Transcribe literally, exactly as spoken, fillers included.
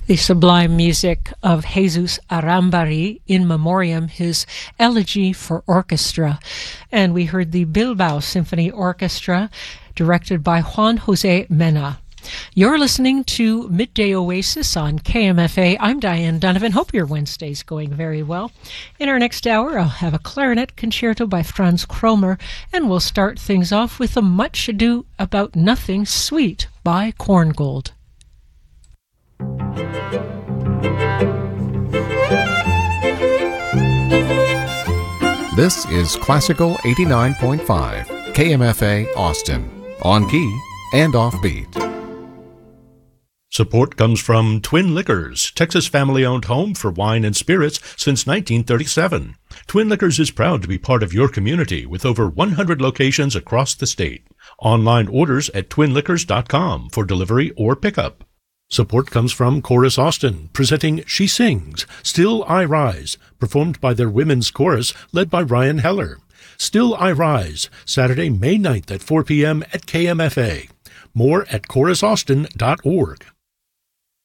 The sublime music of Jesus Arambari, in memoriam, his Elegy for Orchestra. And we heard the Bilbao Symphony Orchestra, directed by Juan Jose Mena. You're listening to Midday Oasis on K M F A. I'm Diane Donovan. Hope your Wednesday's going very well. In our next hour, I'll have a clarinet concerto by Franz Kromer, and we'll start things off with a Much Ado About Nothing Suite by Korngold. This is Classical eighty-nine point five, K M F A Austin, on key and offbeat. Support comes from Twin Liquors, Texas family-owned home for wine and spirits since nineteen thirty-seven. Twin Liquors is proud to be part of your community with over one hundred locations across the state. Online orders at twin liquors dot com for delivery or pickup. Support comes from Chorus Austin, presenting She Sings, Still I Rise, performed by their women's chorus led by Ryan Heller. Still I Rise, Saturday, May ninth at four p.m. at K M F A. More at chorus austin dot org.